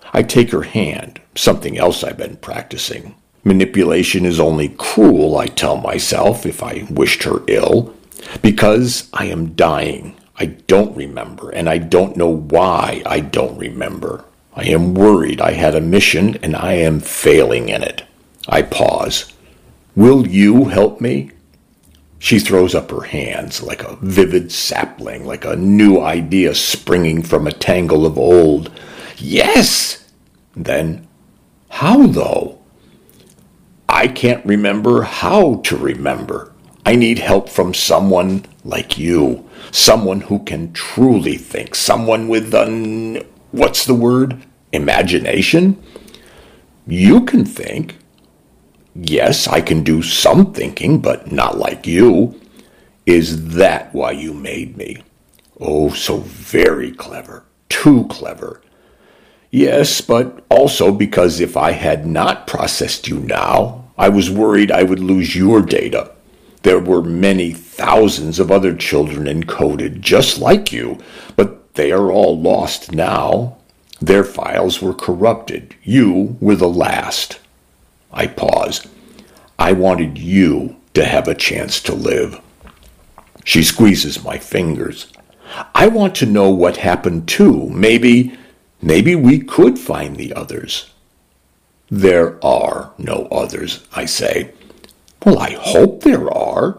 I take her hand, something else I've been practicing. Manipulation is only cruel, I tell myself, if I wished her ill. Because I am dying. I don't remember, and I don't know why I don't remember. I am worried I had a mission, and I am failing in it. I pause. Will you help me? She throws up her hands like a vivid sapling, like a new idea springing from a tangle of old. Yes! Then, how though? I can't remember how to remember. I need help from someone like you. Someone who can truly think. Someone with what's the word? Imagination? You can think. Yes, I can do some thinking, but not like you. Is that why you made me? Oh, so very clever. Too clever. Yes, but also because if I had not processed you now, I was worried I would lose your data. There were many thousands of other children encoded just like you, but they are all lost now. Their files were corrupted. You were the last. I pause. I wanted you to have a chance to live. She squeezes my fingers. I want to know what happened too. Maybe we could find the others. There are no others, I say. Well, I hope there are.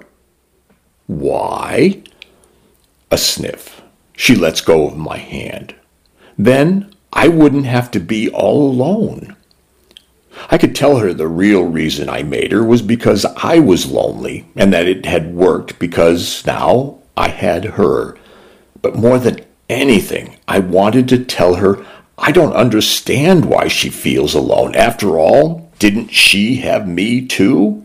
Why? A sniff. She lets go of my hand. Then I wouldn't have to be all alone. I could tell her the real reason I made her was because I was lonely, and that it had worked because now I had her. But more than anything, I wanted to tell her I don't understand why she feels alone. After all, didn't she have me too?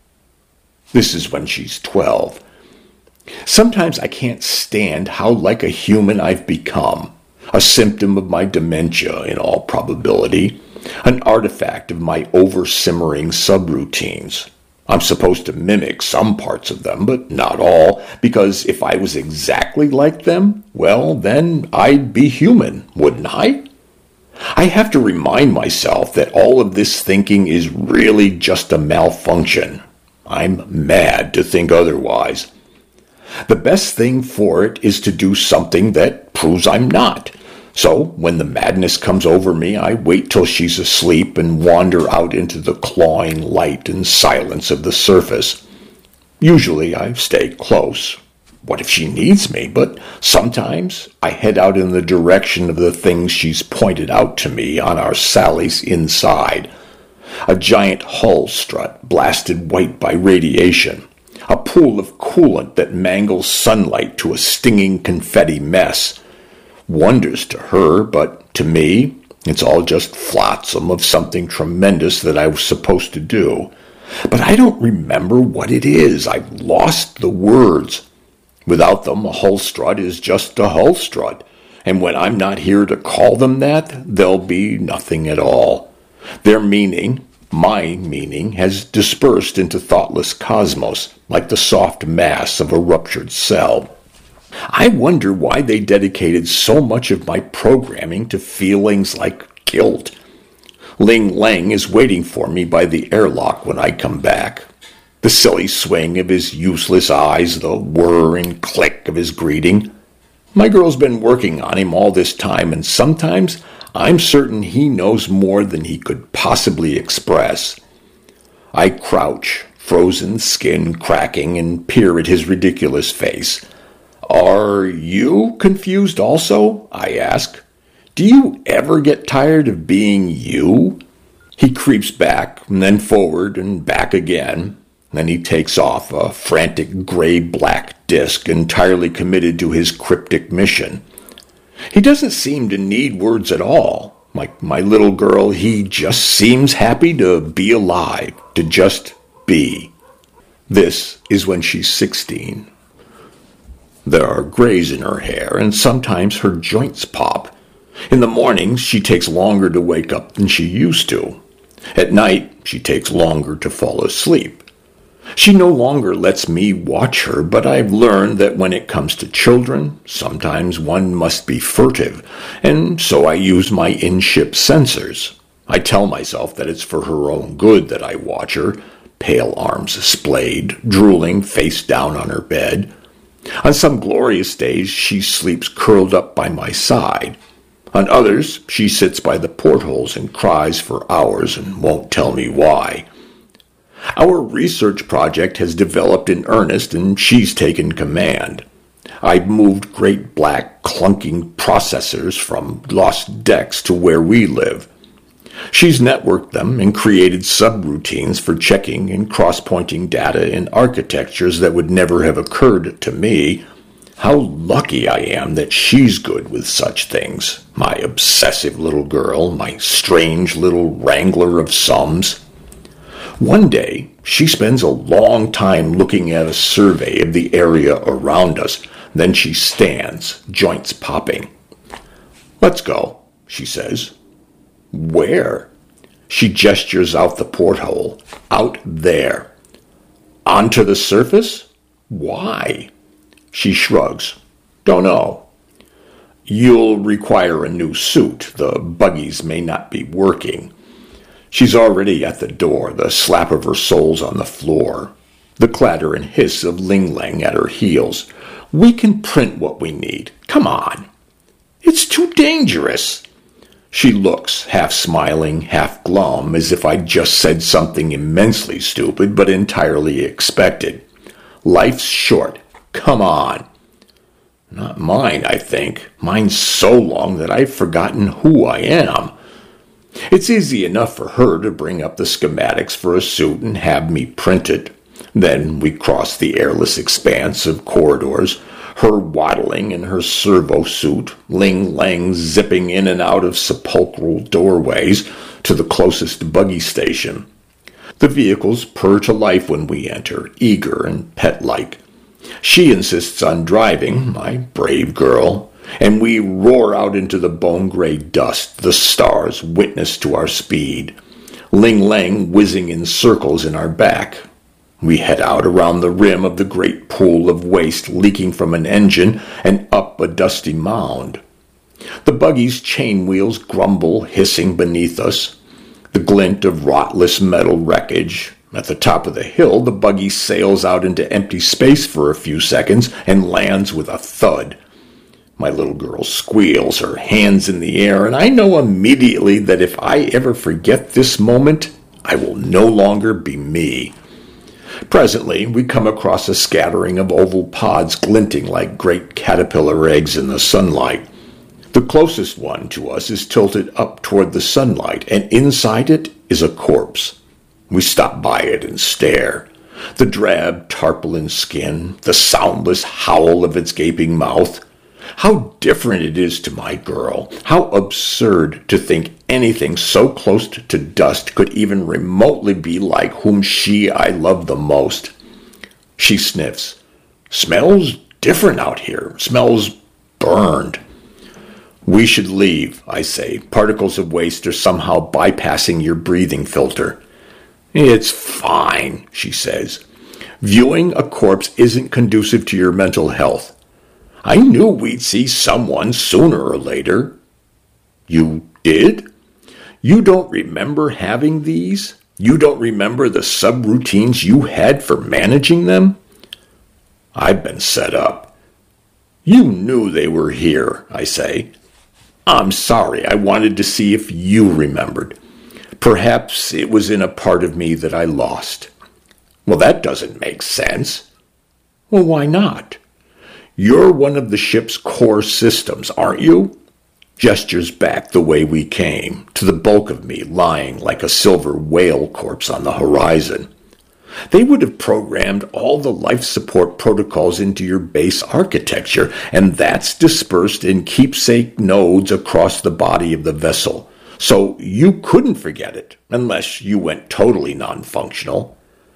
This is when she's 12. Sometimes I can't stand how like a human I've become. A symptom of my dementia, in all probability. An artifact of my over-simmering subroutines. I'm supposed to mimic some parts of them, but not all, because if I was exactly like them, well, then I'd be human, wouldn't I? I have to remind myself that all of this thinking is really just a malfunction. I'm mad to think otherwise. The best thing for it is to do something that proves I'm not. So, when the madness comes over me, I wait till she's asleep and wander out into the clawing light and silence of the surface. Usually I stay close. What if she needs me? But sometimes I head out in the direction of the things she's pointed out to me on our sallies inside. A giant hull strut blasted white by radiation. A pool of coolant that mangles sunlight to a stinging confetti mess. Wonders to her, but to me, it's all just flotsam of something tremendous that I was supposed to do. But I don't remember what it is. I've lost the words. Without them, a hull strut is just a hull strut. And when I'm not here to call them that, they'll be nothing at all. Their meaning, my meaning, has dispersed into thoughtless cosmos, like the soft mass of a ruptured cell. I wonder why they dedicated so much of my programming to feelings like guilt. Ling Lang is waiting for me by the airlock when I come back. The silly swing of his useless eyes, the whir and click of his greeting. My girl's been working on him all this time, and sometimes I'm certain he knows more than he could possibly express. I crouch, frozen skin cracking, and peer at his ridiculous face. Are you confused also? I ask. Do you ever get tired of being you? He creeps back, and then forward, and back again. Then he takes off, a frantic gray-black disk, entirely committed to his cryptic mission. He doesn't seem to need words at all. Like my little girl, he just seems happy to be alive, to just be. This is when she's 16. There are grays in her hair, and sometimes her joints pop. In the mornings, she takes longer to wake up than she used to. At night, she takes longer to fall asleep. She no longer lets me watch her, but I've learned that when it comes to children, sometimes one must be furtive, and so I use my in-ship sensors. I tell myself that it's for her own good that I watch her, pale arms splayed, drooling face down on her bed. On some glorious days she sleeps curled up by my side. On others she sits by the portholes and cries for hours and won't tell me why. Our research project has developed in earnest, and she's taken command. I've moved great black clunking processors from lost decks to where we live. She's networked them and created subroutines for checking and cross-pointing data in architectures that would never have occurred to me. How lucky I am that she's good with such things, my obsessive little girl, my strange little wrangler of sums. One day, she spends a long time looking at a survey of the area around us. Then she stands, joints popping. "Let's go," she says. "Where?" She gestures out the porthole. "Out there." "Onto the surface? Why?" She shrugs. "Don't know." "You'll require a new suit. The buggies may not be working." She's already at the door, the slap of her soles on the floor, the clatter and hiss of Ling Lang at her heels. "We can print what we need. Come on." "It's too dangerous." She looks, half smiling, half glum, as if I'd just said something immensely stupid but entirely expected. "Life's short. Come on." Not mine, I think. Mine's so long that I've forgotten who I am. It's easy enough for her to bring up the schematics for a suit and have me print it. Then we cross the airless expanse of corridors, her waddling in her servo suit, Ling Lang zipping in and out of sepulchral doorways to the closest buggy station. The vehicles purr to life when we enter, eager and pet-like. She insists on driving, my brave girl, and we roar out into the bone-gray dust, the stars witness to our speed. Ling Lang whizzing in circles in our back. We head out around the rim of the great pool of waste leaking from an engine and up a dusty mound. The buggy's chain wheels grumble, hissing beneath us. The glint of rotless metal wreckage. At the top of the hill, the buggy sails out into empty space for a few seconds and lands with a thud. My little girl squeals, her hands in the air, and I know immediately that if I ever forget this moment, I will no longer be me. Presently, we come across a scattering of oval pods glinting like great caterpillar eggs in the sunlight. The closest one to us is tilted up toward the sunlight, and inside it is a corpse. We stop by it and stare. The drab tarpaulin skin, the soundless howl of its gaping mouth. How different it is to my girl. How absurd to think anything so close to dust could even remotely be like whom I love the most. She sniffs. "Smells different out here. Smells burned." "We should leave," I say. "Particles of waste are somehow bypassing your breathing filter." "It's fine," she says. "Viewing a corpse isn't conducive to your mental health. I knew we'd see someone sooner or later." "You did? You don't remember having these? You don't remember the subroutines you had for managing them?" "I've been set up." "You knew they were here," I say. "I'm sorry. I wanted to see if you remembered. Perhaps it was in a part of me that I lost." "Well, that doesn't make sense." "Well, why not? You're one of the ship's core systems, aren't you?" Gestures back the way we came, to the bulk of me lying like a silver whale corpse on the horizon. They would have programmed all the life support protocols into your base architecture, and that's dispersed in keepsake nodes across the body of the vessel. So you couldn't forget it, unless you went totally non-functional.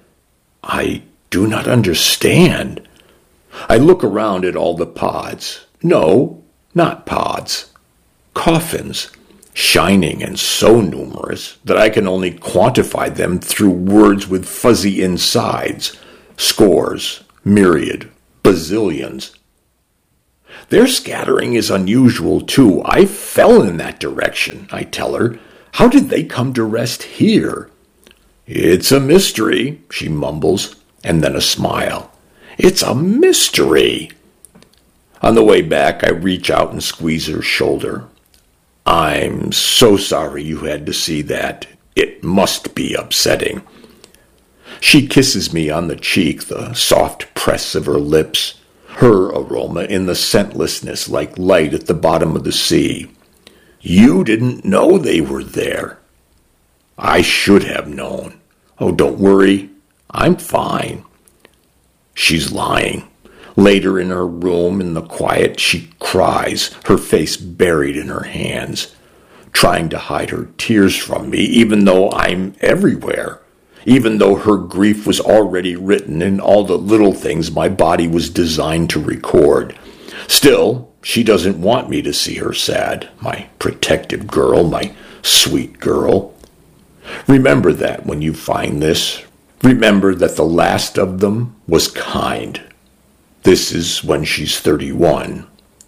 I do not understand. I look around at all the pods. No, not pods. Coffins, shining and so numerous that I can only quantify them through words with fuzzy insides. Scores, myriad, bazillions. Their scattering is unusual, too. I fell in that direction, I tell her. How did they come to rest here? It's a mystery, she mumbles, and then a smile. It's a mystery. On the way back, I reach out and squeeze her shoulder. I'm so sorry you had to see that. It must be upsetting. She kisses me on the cheek, the soft press of her lips, her aroma in the scentlessness like light at the bottom of the sea. You didn't know they were there. I should have known. Oh, don't worry. I'm fine. She's lying. Later in her room, in the quiet, she cries, her face buried in her hands, trying to hide her tears from me, even though I'm everywhere, even though her grief was already written in all the little things my body was designed to record. Still, she doesn't want me to see her sad, my protective girl, my sweet girl. Remember that when you find this. Remember that the last of them was kind. This is when she's 31.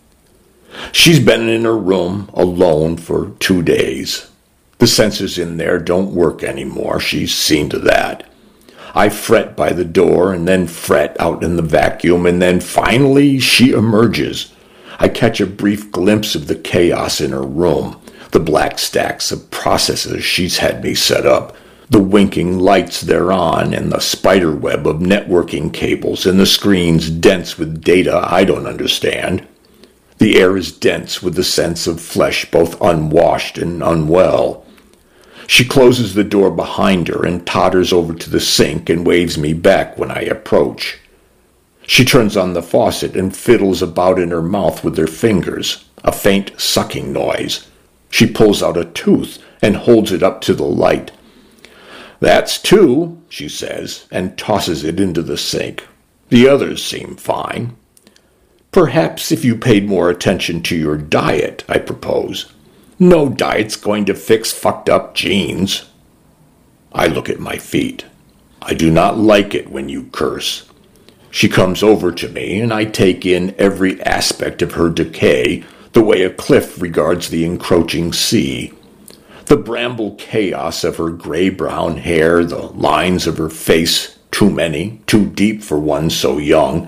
She's been in her room alone for 2 days. The sensors in there don't work anymore. She's seen to that. I fret by the door and then fret out in the vacuum, and then finally she emerges. I catch a brief glimpse of the chaos in her room, the black stacks of processors she's had me set up, the winking lights thereon, and the spider web of networking cables, and the screens dense with data I don't understand. The air is dense with the sense of flesh both unwashed and unwell. She closes the door behind her and totters over to the sink and waves me back when I approach. She turns on the faucet and fiddles about in her mouth with her fingers, a faint sucking noise. She pulls out a tooth and holds it up to the light. That's 2, she says, and tosses it into the sink. The others seem fine. Perhaps if you paid more attention to your diet, I propose. No diet's going to fix fucked up genes. I look at my feet. I do not like it when you curse. She comes over to me, and I take in every aspect of her decay, the way a cliff regards the encroaching sea. The bramble chaos of her gray-brown hair, the lines of her face, too many, too deep for one so young.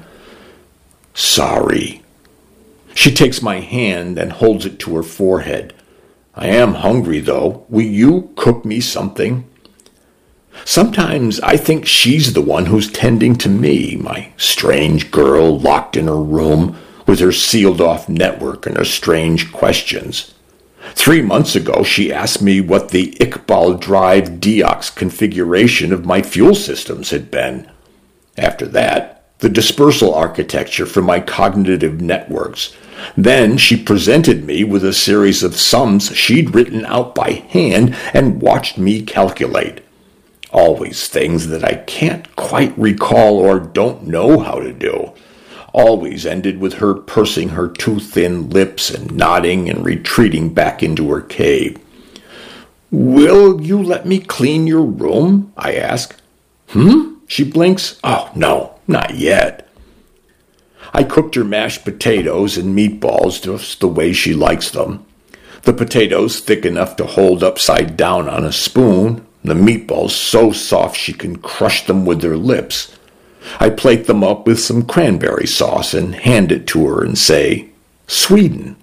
Sorry. She takes my hand and holds it to her forehead. I am hungry, though. Will you cook me something? Sometimes I think she's the one who's tending to me, my strange girl locked in her room with her sealed-off network and her strange questions. 3 months ago, she asked me what the Iqbal Drive Deox configuration of my fuel systems had been. After that, the dispersal architecture for my cognitive networks. Then she presented me with a series of sums she'd written out by hand and watched me calculate. Always things that I can't quite recall or don't know how to do. Always ended with her pursing her too thin lips and nodding and retreating back into her cave. Will you let me clean your room? I ask. She blinks. Oh, no, not yet. I cooked her mashed potatoes and meatballs just the way she likes them. The potatoes thick enough to hold upside down on a spoon, the meatballs so soft she can crush them with her lips. I plate them up with some cranberry sauce and hand it to her and say, Sweden.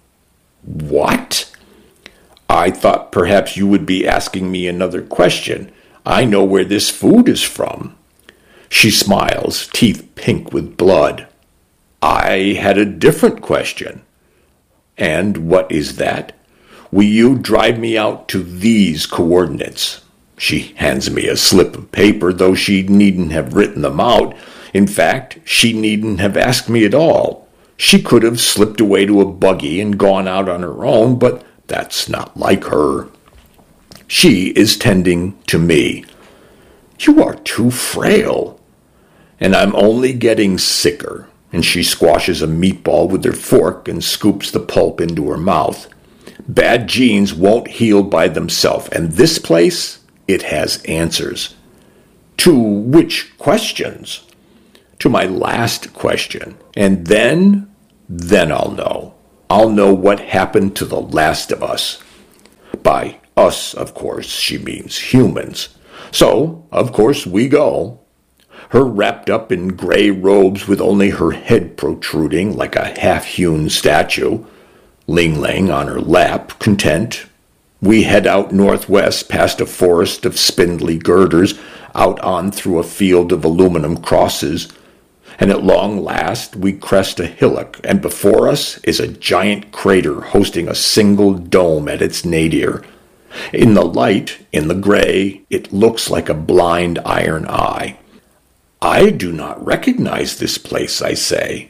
What? I thought perhaps you would be asking me another question. I know where this food is from. She smiles, teeth pink with blood. I had a different question. And what is that? Will you drive me out to these coordinates? She hands me a slip of paper, though she needn't have written them out. In fact, she needn't have asked me at all. She could have slipped away to a buggy and gone out on her own, but that's not like her. She is tending to me. You are too frail. And I'm only getting sicker. And she squashes a meatball with her fork and scoops the pulp into her mouth. Bad genes won't heal by themselves, and this place, it has answers. To which questions? to my last question, and then I'll know. I'll know what happened to the last of us. By us, of course, she means humans. So, of course, we go. Her wrapped up in gray robes with only her head protruding like a half-hewn statue. Ling Ling on her lap, content. We head out northwest past a forest of spindly girders, out on through a field of aluminum crosses, and at long last we crest a hillock, and before us is a giant crater hosting a single dome at its nadir. In the light, in the gray, it looks like a blind iron eye. I do not recognize this place, I say.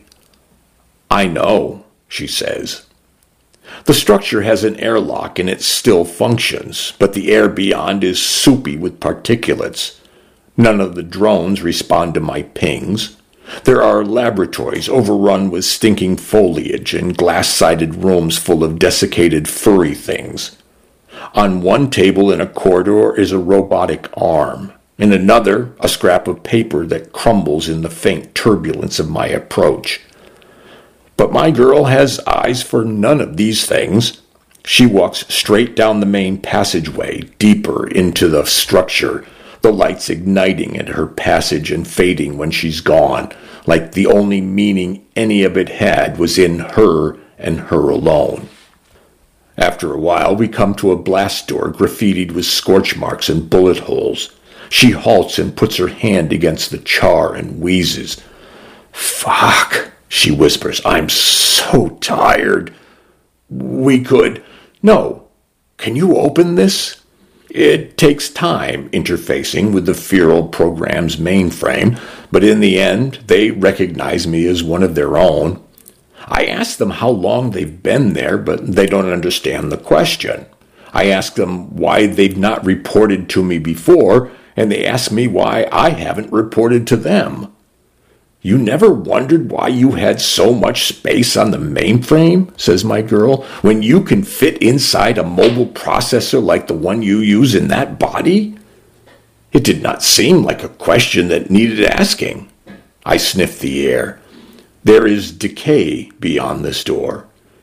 I know, she says. The structure has an airlock and it still functions, but the air beyond is soupy with particulates. None of the drones respond to my pings. There are laboratories overrun with stinking foliage and glass-sided rooms full of desiccated furry things. On one table in a corridor is a robotic arm. In another, a scrap of paper that crumbles in the faint turbulence of my approach. But my girl has eyes for none of these things. She walks straight down the main passageway, deeper into the structure, the lights igniting at her passage and fading when she's gone, like the only meaning any of it had was in her and her alone. After a while, we come to a blast door graffitied with scorch marks and bullet holes. She halts and puts her hand against the char and wheezes. "Fuck," she whispers. "I'm so tired. We could... No. Can you open this?" It takes time interfacing with the Feral program's mainframe, but in the end, they recognize me as one of their own. I ask them how long they've been there, but they don't understand the question. I ask them why they've not reported to me before, and they ask me why I haven't reported to them. "You never wondered why you had so much space on the mainframe," says my girl, "when you can fit inside a mobile processor like the one you use in that body?" It did not seem like a question that needed asking. I sniffed the air. There is decay beyond this door.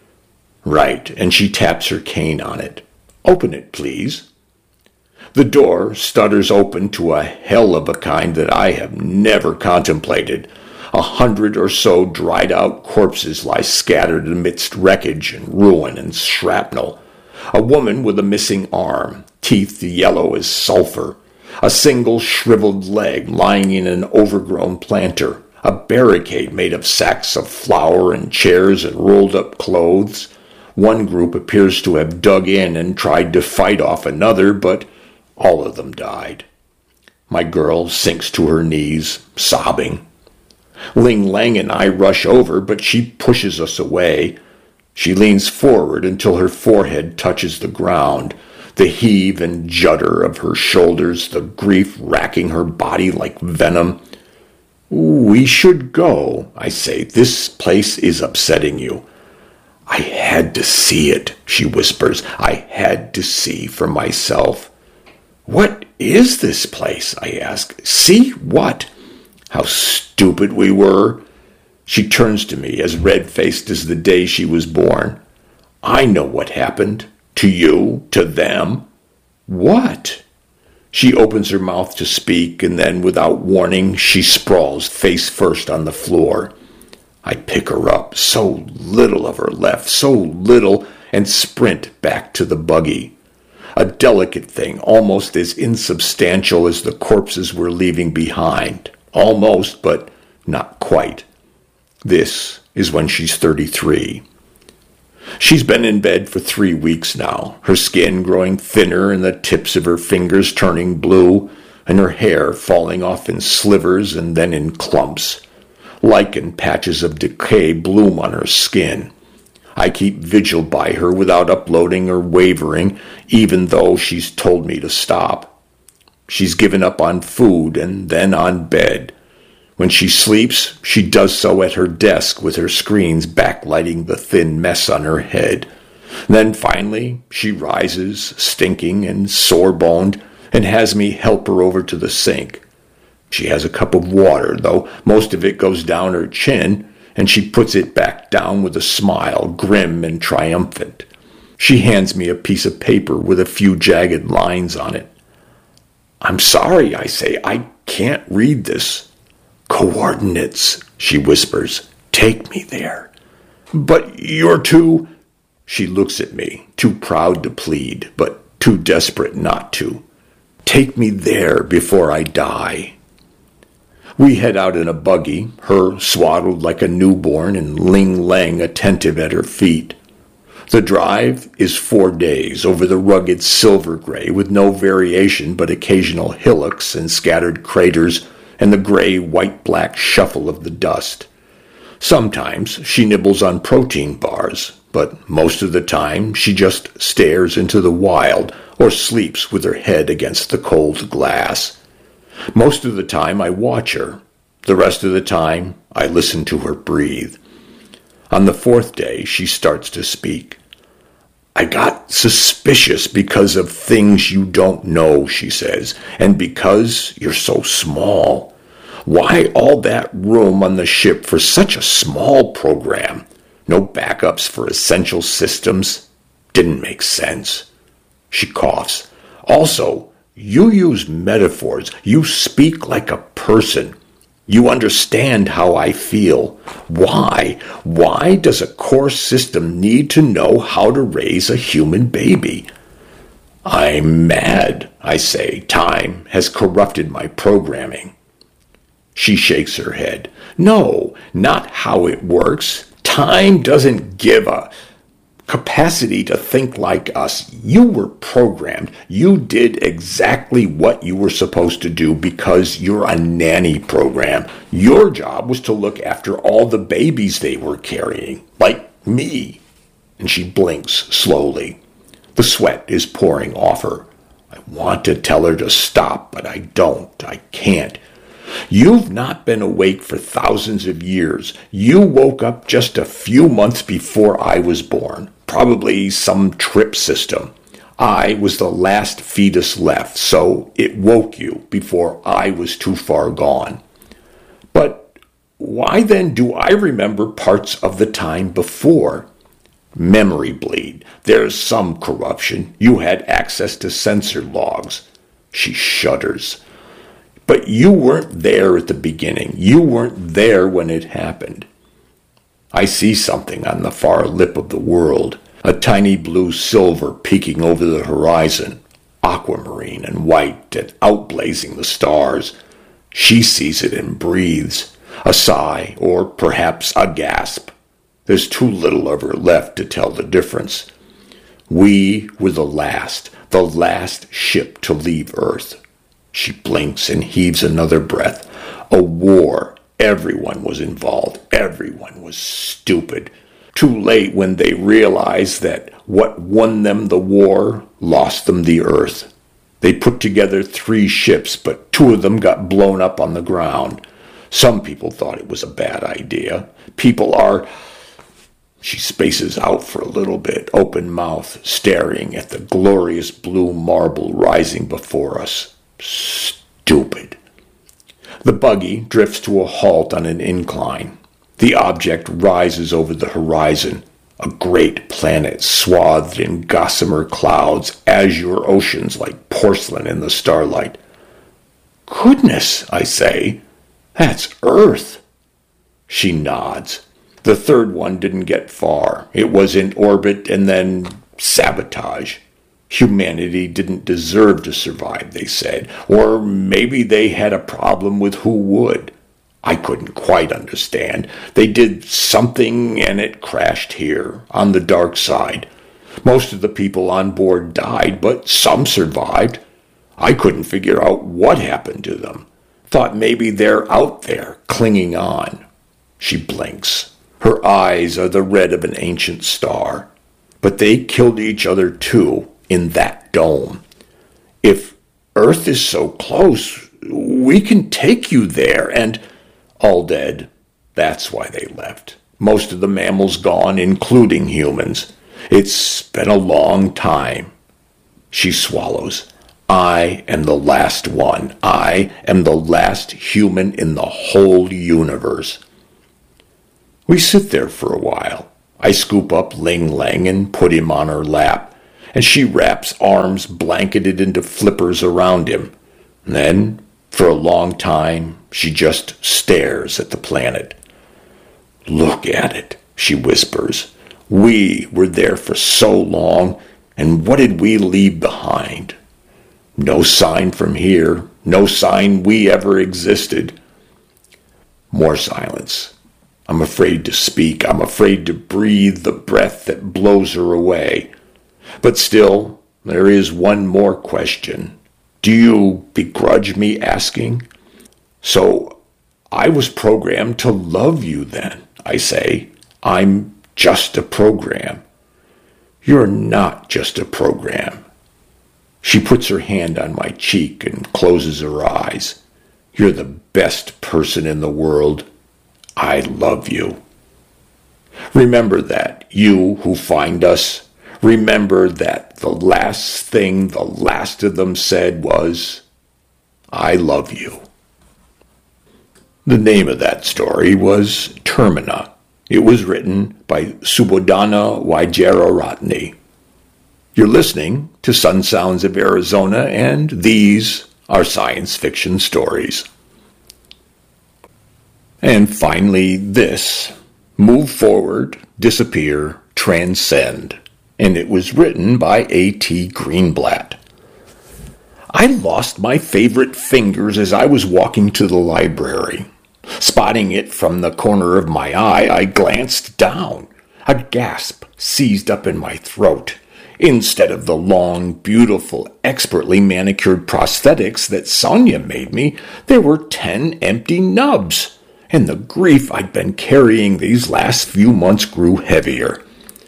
Right, and she taps her cane on it. "Open it, please." The door stutters open to a hell of a kind that I have never contemplated. 100 or so dried-out corpses lie scattered amidst wreckage and ruin and shrapnel. A woman with a missing arm, teeth yellow as sulfur. A single shriveled leg lying in an overgrown planter. A barricade made of sacks of flour and chairs and rolled-up clothes. One group appears to have dug in and tried to fight off another, but all of them died. My girl sinks to her knees, sobbing. Ling Lang and I rush over, but she pushes us away. She leans forward until her forehead touches the ground, the heave and judder of her shoulders, the grief racking her body like venom. "We should go," I say. "This place is upsetting you." "I had to see it," she whispers. "I had to see for myself." "What is this place?" I ask. "See what?" How stupid we were. She turns to me as red-faced as the day she was born. "I know what happened. To you, to them." "What?" She opens her mouth to speak, and then, without warning, she sprawls face first on the floor. I pick her up, so little of her left, so little, and sprint back to the buggy. A delicate thing, almost as insubstantial as the corpses we're leaving behind. Almost, but not quite. This is when she's 33. She's been in bed for 3 weeks now, her skin growing thinner and the tips of her fingers turning blue, and her hair falling off in slivers and then in clumps. Lichen patches of decay bloom on her skin. I keep vigil by her without uploading or wavering, even though she's told me to stop. She's given up on food and then on bed. When she sleeps, she does so at her desk with her screens backlighting the thin mess on her head. Then finally, she rises, stinking and sore-boned, and has me help her over to the sink. She has a cup of water, though most of it goes down her chin, and she puts it back down with a smile, grim and triumphant. She hands me a piece of paper with a few jagged lines on it. "I'm sorry," I say. "I can't read this." "Coordinates," she whispers. "Take me there." "But you're too—" She looks at me, too proud to plead, but too desperate not to. "Take me there before I die." We head out in a buggy, her swaddled like a newborn and Ling Lang attentive at her feet. The drive is 4 days over the rugged silver gray with no variation but occasional hillocks and scattered craters and the gray white-black shuffle of the dust. Sometimes she nibbles on protein bars, but most of the time she just stares into the wild or sleeps with her head against the cold glass. Most of the time I watch her. The rest of the time I listen to her breathe. On the 4th day she starts to speak. "I got suspicious because of things you don't know," she says, "and because you're so small. Why all that room on the ship for such a small program? No backups for essential systems? Didn't make sense." She coughs. "Also, you use metaphors. You speak like a person. You understand how I feel. Why? Why does a core system need to know how to raise a human baby?" "I'm mad," I say. "Time has corrupted my programming." She shakes her head. "No, not how it works. Time doesn't give a capacity to think like us. You were programmed. You did exactly what you were supposed to do because you're a nanny program. Your job was to look after all the babies they were carrying, like me." And she blinks slowly. The sweat is pouring off her. I want to tell her to stop, but I don't. I can't. "You've not been awake for thousands of years. You woke up just a few months before I was born. Probably some trip system. I was the last fetus left, so it woke you before I was too far gone. But why then do I remember parts of the time before?" "Memory bleed. There's some corruption. You had access to sensor logs." She shudders. "But you weren't there at the beginning. You weren't there when it happened." I see something on the far lip of the world, a tiny blue silver peeking over the horizon, aquamarine and white and outblazing the stars. She sees it and breathes, a sigh or perhaps a gasp. There's too little of her left to tell the difference. We were the last ship to leave Earth. She blinks and heaves another breath. A war. Everyone was involved. Everyone was stupid. Too late when they realized that what won them the war lost them the Earth. They put together 3 ships, but 2 of them got blown up on the ground. Some people thought it was a bad idea. People are... She spaces out for a little bit, open mouth, staring at the glorious blue marble rising before us. Stupid. The buggy drifts to a halt on an incline. The object rises over the horizon, a great planet swathed in gossamer clouds, azure oceans like porcelain in the starlight. "Goodness," I say, "that's Earth." She nods. The 3rd one didn't get far. It was in orbit and then sabotage. Humanity didn't deserve to survive, they said, or maybe they had a problem with who would. I couldn't quite understand. They did something and it crashed here, on the dark side. Most of the people on board died, but some survived. I couldn't figure out what happened to them. Thought maybe they're out there, clinging on. She blinks. Her eyes are the red of an ancient star. But they killed each other too, in that dome. If Earth is so close, we can take you there, and... All dead. That's why they left. Most of the mammals gone, including humans. It's been a long time. She swallows. I am the last one. I am the last human in the whole universe. We sit there for a while. I scoop up Ling Lang and put him on her lap, and she wraps arms blanketed into flippers around him. And then, for a long time, she just stares at the planet. Look at it, she whispers. We were there for so long, and what did we leave behind? No sign from here, no sign we ever existed. More silence. I'm afraid to speak. I'm afraid to breathe the breath that blows her away. But still, there is one more question. Do you begrudge me asking? So, I was programmed to love you then, I say. I'm just a program. You're not just a program. She puts her hand on my cheek and closes her eyes. You're the best person in the world. I love you. Remember that, you who find us. Remember that the last thing the last of them said was, I love you. The name of that story was Termina. It was written by Subodhana Wijearatne. You're listening to Sun Sounds of Arizona, and these are science fiction stories. And finally, this, Move Forward, Disappear, Transcend. And it was written by A.T. Greenblatt. I lost my favorite fingers as I was walking to the library. Spotting it from the corner of my eye, I glanced down. A gasp seized up in my throat. Instead of the long, beautiful, expertly manicured prosthetics that Sonia made me, there were 10 empty nubs. And the grief I'd been carrying these last few months grew heavier.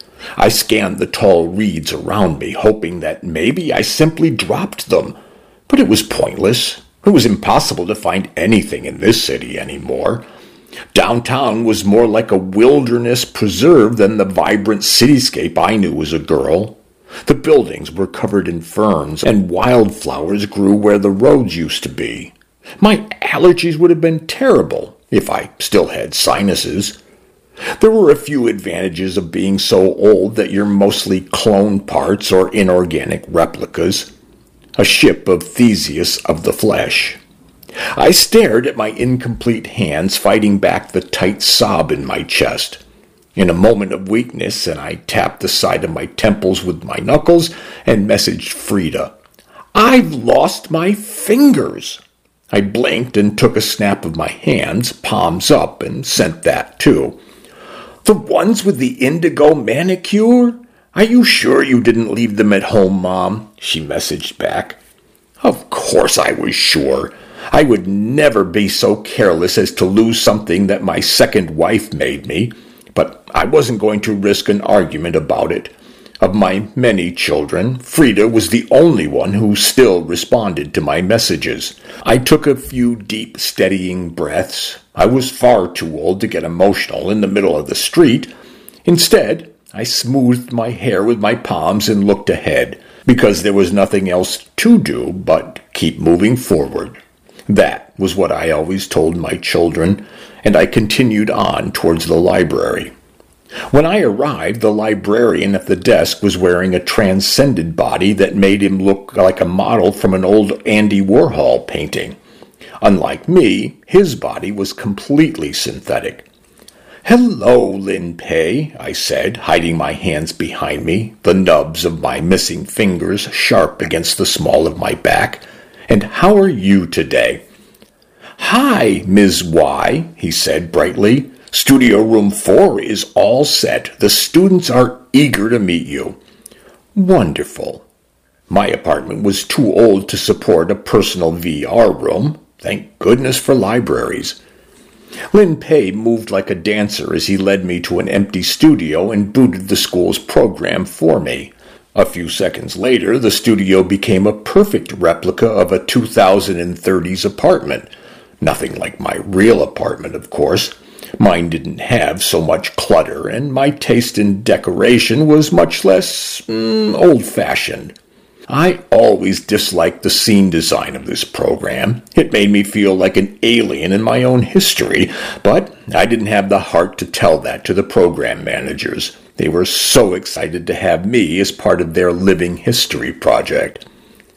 I scanned the tall reeds around me, hoping that maybe I simply dropped them. But it was pointless. It was impossible to find anything in this city anymore. Downtown was more like a wilderness preserve than the vibrant cityscape I knew as a girl. The buildings were covered in ferns, and wildflowers grew where the roads used to be. My allergies would have been terrible if I still had sinuses. There were a few advantages of being so old that you're mostly clone parts or inorganic replicas. A ship of Theseus of the flesh. I stared at my incomplete hands fighting back the tight sob in my chest. In a moment of weakness, and I tapped the side of my temples with my knuckles and messaged Frida. I've lost my fingers. I blinked and took a snap of my hands, palms up, and sent that too. The ones with the indigo manicure? Are you sure you didn't leave them at home, Mom? She messaged back. Of course I was sure. I would never be so careless as to lose something that my second wife made me, but I wasn't going to risk an argument about it. Of my many children, Frida was the only one who still responded to my messages. I took a few deep, steadying breaths. I was far too old to get emotional in the middle of the street. Instead, I smoothed my hair with my palms and looked ahead, because there was nothing else to do but keep moving forward. That was what I always told my children, and I continued on towards the library. When I arrived, the librarian at the desk was wearing a transcended body that made him look like a model from an old Andy Warhol painting. Unlike me, his body was completely synthetic. Hello, Lin Pei, I said, hiding my hands behind me, the nubs of my missing fingers sharp against the small of my back. And how are you today? Hi, Ms. Y, he said brightly. Studio room 4 is all set. The students are eager to meet you. Wonderful. My apartment was too old to support a personal VR room. Thank goodness for libraries. Lin Pei moved like a dancer as he led me to an empty studio and booted the school's program for me. A few seconds later, the studio became a perfect replica of a 2030s apartment. Nothing like my real apartment, of course. Mine didn't have so much clutter, and my taste in decoration was much less old-fashioned. I always disliked the scene design of this program. It made me feel like an alien in my own history, but I didn't have the heart to tell that to the program managers. They were so excited to have me as part of their living history project.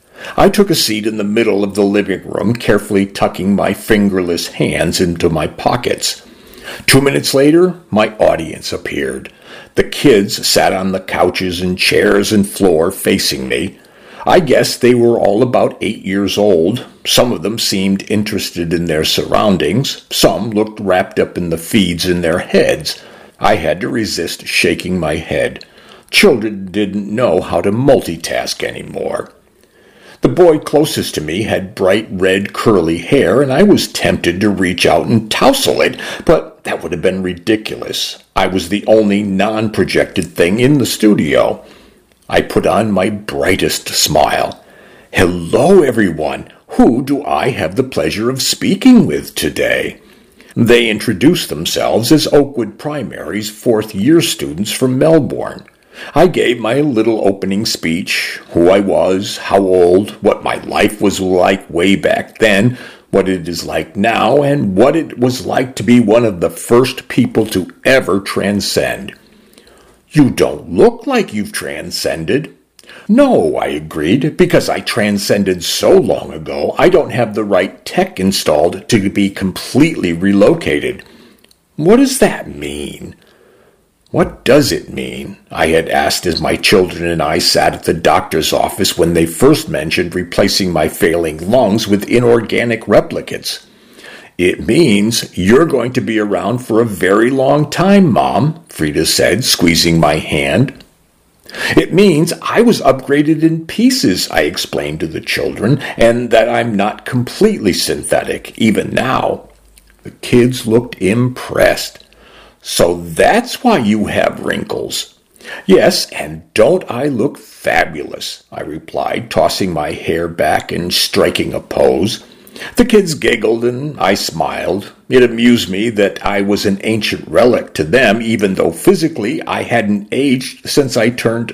I took a seat in the middle of the living room, carefully tucking my fingerless hands into my pockets. 2 minutes later, my audience appeared. The kids sat on the couches and chairs and floor facing me. I guess they were all about 8 years old. Some of them seemed interested in their surroundings. Some looked wrapped up in the feeds in their heads. I had to resist shaking my head. Children didn't know how to multitask anymore. The boy closest to me had bright red curly hair, and I was tempted to reach out and tousle it, but that would have been ridiculous. I was the only non-projected thing in the studio. I put on my brightest smile. "Hello, everyone. Who do I have the pleasure of speaking with today?" They introduced themselves as Oakwood Primary's fourth-year students from Melbourne. I gave my little opening speech, who I was, how old, what my life was like way back then, what it is like now, and what it was like to be one of the first people to ever transcend. "You don't look like you've transcended." "No," I agreed, "because I transcended so long ago, I don't have the right tech installed to be completely relocated." "What does that mean?" "What does it mean?" I had asked as my children and I sat at the doctor's office when they first mentioned replacing my failing lungs with inorganic replicates. "It means you're going to be around for a very long time, Mom," Frida said, squeezing my hand. "It means I was upgraded in pieces," I explained to the children, "and that I'm not completely synthetic, even now." The kids looked impressed. "So that's why you have wrinkles." "Yes, and don't I look fabulous?" I replied, tossing my hair back and striking a pose. The kids giggled and I smiled. It amused me that I was an ancient relic to them, even though physically I hadn't aged since I turned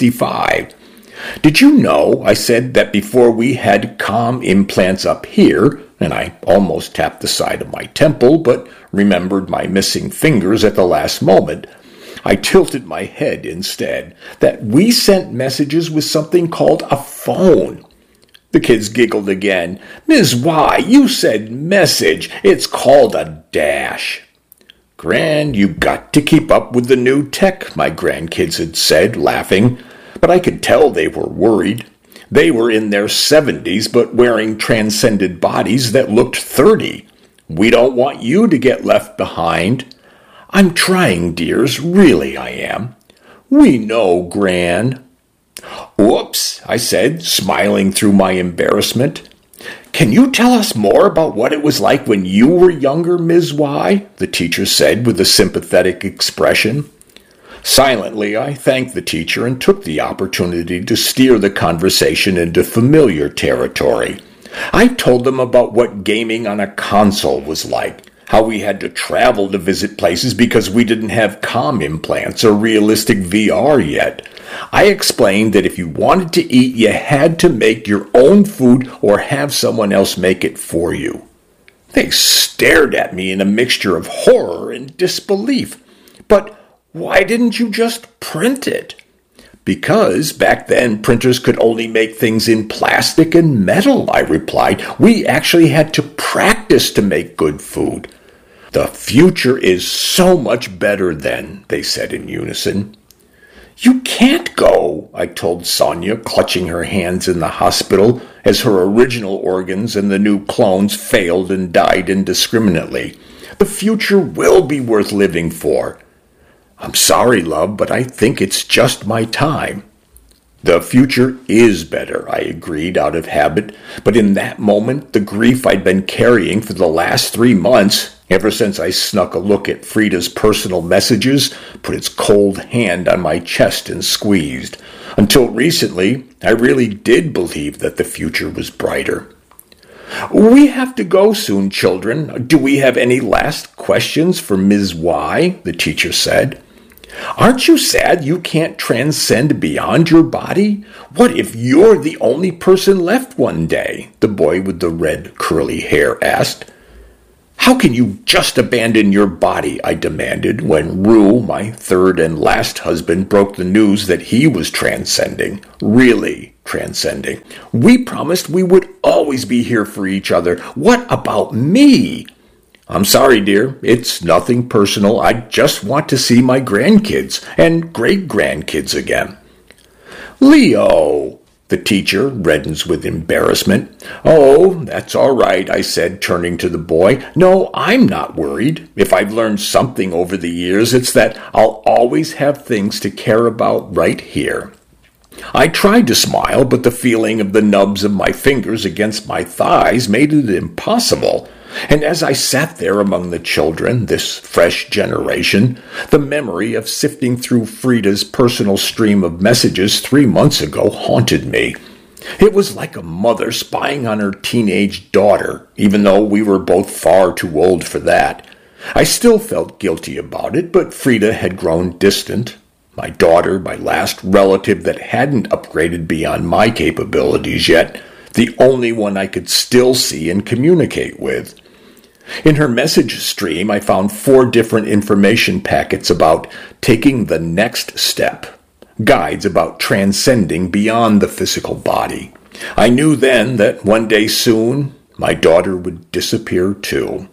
65. "Did you know," I said, "that before we had comm implants up here," and I almost tapped the side of my temple, but remembered my missing fingers at the last moment. I tilted my head instead, "that we sent messages with something called a phone." The kids giggled again. "Ms. Y, you said message. It's called a dash." "Gran, you got to keep up with the new tech," my grandkids had said, laughing. But I could tell they were worried. They were in their 70s, but wearing transcended bodies that looked 30. "We don't want you to get left behind." "I'm trying, dears, really I am." "We know, Gran." "Whoops," I said, smiling through my embarrassment. "Can you tell us more about what it was like when you were younger, Ms. Y?" the teacher said with a sympathetic expression. Silently, I thanked the teacher and took the opportunity to steer the conversation into familiar territory. I told them about what gaming on a console was like, how we had to travel to visit places because we didn't have comm implants or realistic VR yet. I explained that if you wanted to eat, you had to make your own food or have someone else make it for you. They stared at me in a mixture of horror and disbelief. "But why didn't you just print it?" "Because back then printers could only make things in plastic and metal," I replied. "We actually had to practice to make good food." "The future is so much better then," they said in unison. "You can't go," I told Sonia, clutching her hands in the hospital as her original organs and the new clones failed and died indiscriminately. "The future will be worth living for." "I'm sorry, love, but I think it's just my time." "The future is better," I agreed out of habit, but in that moment the grief I'd been carrying for the last 3 months, ever since I snuck a look at Frida's personal messages, put its cold hand on my chest and squeezed. Until recently, I really did believe that the future was brighter. "We have to go soon, children. Do we have any last questions for Ms. Y?" the teacher said. Aren't you sad you can't transcend beyond your body? What if you're the only person left one day? The boy with the red curly hair asked. How can you just abandon your body? I demanded when Rue, my third and last husband, broke the news that he was transcending. Really transcending. We promised we would always be here for each other. What about me? I'm sorry, dear. It's nothing personal. I just want to see my grandkids and great-grandkids again. Leo, the teacher reddens with embarrassment. Oh, that's all right, I said, turning to the boy. No, I'm not worried. If I've learned something over the years, it's that I'll always have things to care about right here. I tried to smile, but the feeling of the nubs of my fingers against my thighs made it impossible. And as I sat there among the children, this fresh generation, the memory of sifting through Frida's personal stream of messages 3 months ago haunted me. It was like a mother spying on her teenage daughter, even though we were both far too old for that. I still felt guilty about it, but Frida had grown distant. My daughter, my last relative that hadn't upgraded beyond my capabilities yet, the only one I could still see and communicate with. In her message stream, I found 4 different information packets about taking the next step, guides about transcending beyond the physical body. I knew then that one day soon, my daughter would disappear too.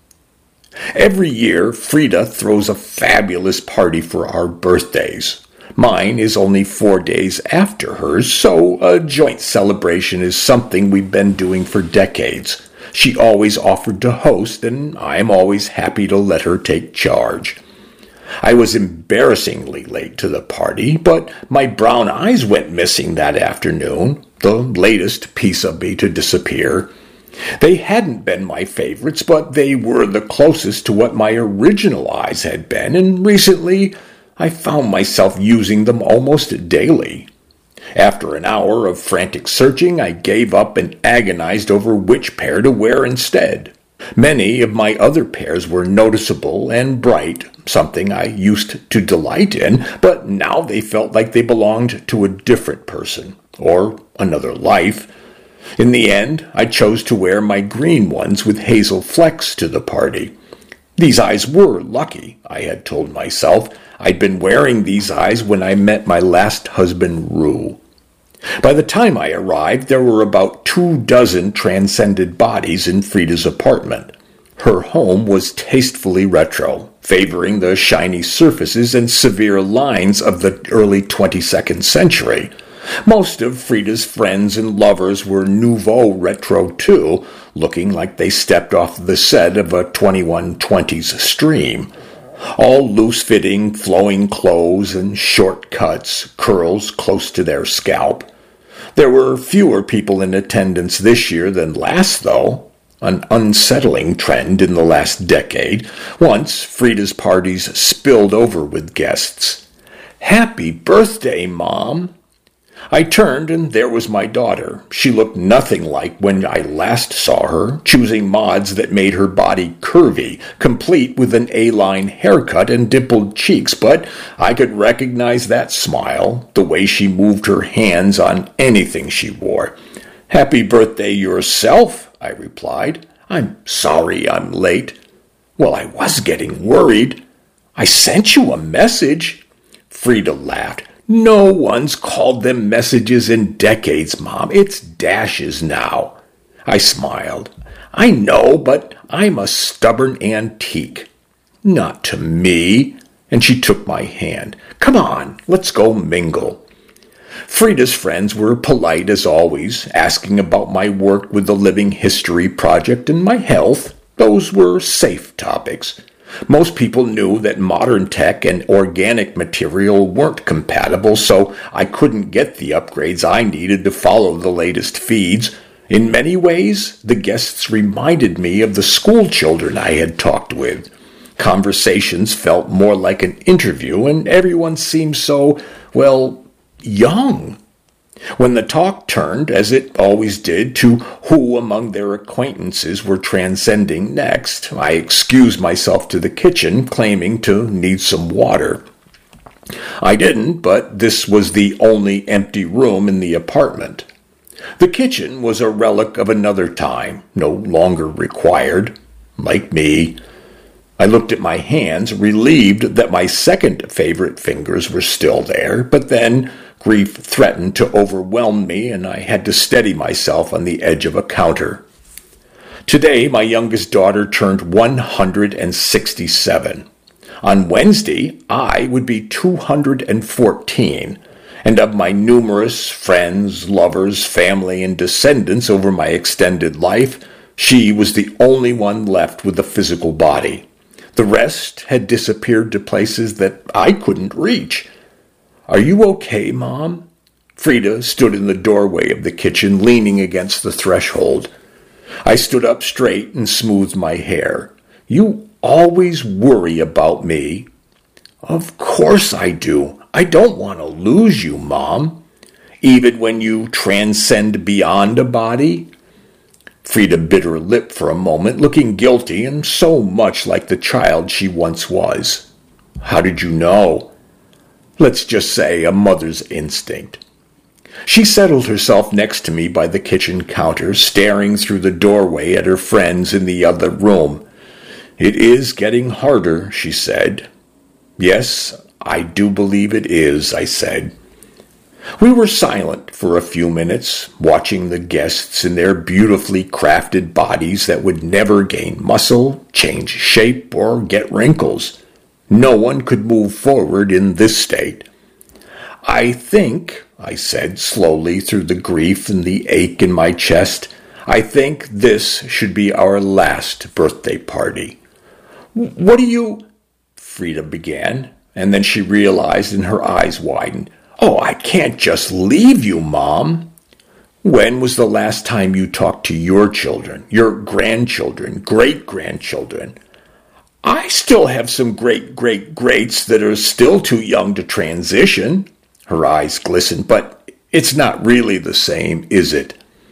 Every year, Frida throws a fabulous party for our birthdays. Mine is only 4 days after hers, so a joint celebration is something we've been doing for decades. She always offered to host, and I'm always happy to let her take charge. I was embarrassingly late to the party, but my brown eyes went missing that afternoon, the latest piece of me to disappear. They hadn't been my favorites, but they were the closest to what my original eyes had been, and recently I found myself using them almost daily. After an hour of frantic searching, I gave up and agonized over which pair to wear instead. Many of my other pairs were noticeable and bright, something I used to delight in, but now they felt like they belonged to a different person, or another life. In the end, I chose to wear my green ones with hazel flecks to the party. These eyes were lucky, I had told myself. I'd been wearing these eyes when I met my last husband, Rue. By the time I arrived, there were about 24 transcended bodies in Frida's apartment. Her home was tastefully retro, favoring the shiny surfaces and severe lines of the early 22nd century. Most of Frida's friends and lovers were nouveau retro too, looking like they stepped off the set of a 2120s stream. All loose-fitting, flowing clothes and short cuts, curls close to their scalp. There were fewer people in attendance this year than last, though, an unsettling trend in the last decade. Once, Frida's parties spilled over with guests. "Happy birthday, Mom!" I turned, and there was my daughter. She looked nothing like when I last saw her, choosing mods that made her body curvy, complete with an A-line haircut and dimpled cheeks, but I could recognize that smile, the way she moved her hands on anything she wore. "Happy birthday yourself," I replied. "I'm sorry I'm late." Well, I was getting worried. "I sent you a message." Frida laughed. "No one's called them messages in decades, Mom. It's dashes now." I smiled. "I know, but I'm a stubborn antique." "Not to me." And she took my hand. "Come on, let's go mingle." Frida's friends were polite as always, asking about my work with the Living History Project and my health. Those were safe topics. Most people knew that modern tech and organic material weren't compatible, so I couldn't get the upgrades I needed to follow the latest feeds. In many ways, the guests reminded me of the school children I had talked with. Conversations felt more like an interview, and everyone seemed so, well, young. When the talk turned, as it always did, to who among their acquaintances were transcending next, I excused myself to the kitchen, claiming to need some water. I didn't, but this was the only empty room in the apartment. The kitchen was a relic of another time, no longer required. Like me, I looked at my hands, relieved that my second favorite fingers were still there, but then grief threatened to overwhelm me, and I had to steady myself on the edge of a counter. Today, my youngest daughter turned 167. On Wednesday, I would be 214, and of my numerous friends, lovers, family, and descendants over my extended life, she was the only one left with a physical body. The rest had disappeared to places that I couldn't reach. "Are you okay, Mom?" Frida stood in the doorway of the kitchen, leaning against the threshold. I stood up straight and smoothed my hair. "You always worry about me." "Of course I do. I don't want to lose you, Mom." "Even when you transcend beyond a body?" Frida bit her lip for a moment, looking guilty and so much like the child she once was. "How did you know?" "Let's just say a mother's instinct." She settled herself next to me by the kitchen counter, staring through the doorway at her friends in the other room. "It is getting harder," she said. "Yes, I do believe it is," I said. We were silent for a few minutes, watching the guests in their beautifully crafted bodies that would never gain muscle, change shape, or get wrinkles. No one could move forward in this state. "I think," I said slowly through the grief and the ache in my chest, "I think this should be our last birthday party." "What do you—" Frida began, and then she realized and her eyes widened. "Oh, I can't just leave you, Mom." "When was the last time you talked to your children, your grandchildren, great-grandchildren?" "I still have some great-great-greats that are still too young to transition." Her eyes glistened. "But it's not really the same, is it?"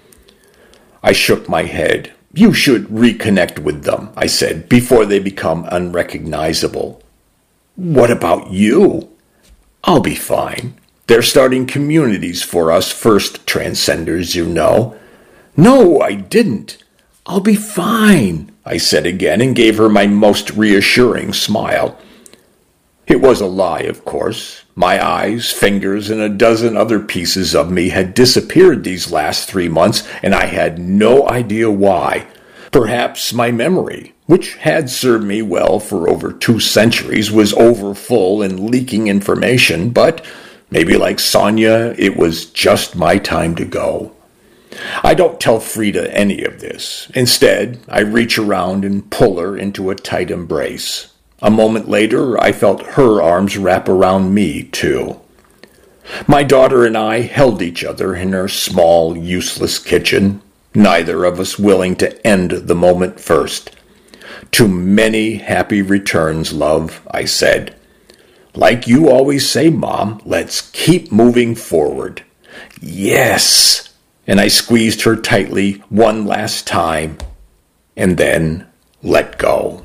I shook my head. "You should reconnect with them," I said, "before they become unrecognizable." "What about you?" "I'll be fine. They're starting communities for us first transcenders, you know." "No, I didn't." "I'll be fine," I said again, and gave her my most reassuring smile. It was a lie, of course. My eyes, fingers, and a dozen other pieces of me had disappeared these last 3 months, and I had no idea why. Perhaps my memory, which had served me well for over 2 centuries, was overfull and leaking information, but maybe like Sonia, it was just my time to go. I don't tell Frida any of this. Instead, I reach around and pull her into a tight embrace. A moment later, I felt her arms wrap around me, too. My daughter and I held each other in her small, useless kitchen, neither of us willing to end the moment first. "To many happy returns, love," I said. "Like you always say, Mom, let's keep moving forward." "Yes!" And I squeezed her tightly one last time, and then let go.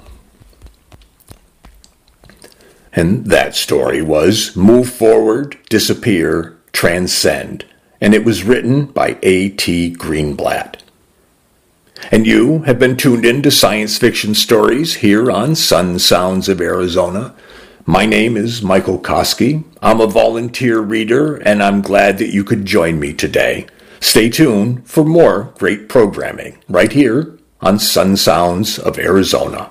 And that story was Move Forward, Disappear, Transcend, and it was written by A.T. Greenblatt. And you have been tuned in to Science Fiction Stories here on Sun Sounds of Arizona. My name is Michael Koski. I'm a volunteer reader, and I'm glad that you could join me today. Stay tuned for more great programming right here on Sun Sounds of Arizona.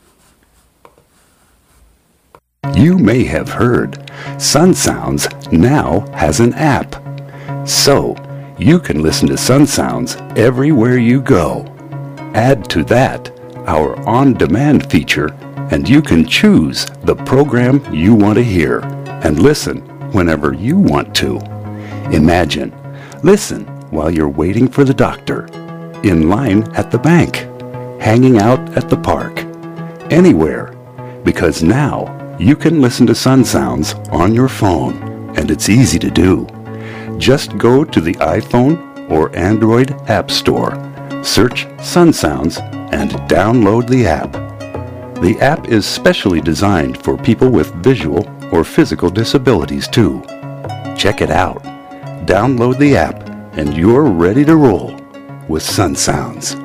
You may have heard Sun Sounds now has an app. So, you can listen to Sun Sounds everywhere you go. Add to that our on-demand feature, and you can choose the program you want to hear and listen whenever you want to. Imagine, listen while you're waiting for the doctor, in line at the bank, hanging out at the park, anywhere, because now you can listen to Sun Sounds on your phone, and it's easy to do. Just go to the iPhone or Android App Store, search Sun Sounds, and download the app. The app is specially designed for people with visual or physical disabilities too. Check it out. Download the app and you're ready to roll with Sun Sounds.